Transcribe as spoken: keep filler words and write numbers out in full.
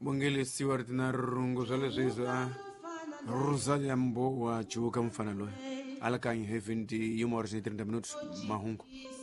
Bongele Stewart na rungu sale swiso a Rosalia Mbo wa chuka mfana loya. Alaka in heaven di humor ni thirty minutes mahungu.